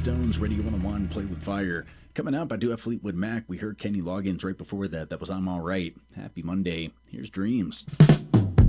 Stones, Radio 101, Play with Fire. Coming up, I do have Fleetwood Mac. We heard Kenny Loggins right before that. That was I'm All Right. Happy Monday. Here's Dreams.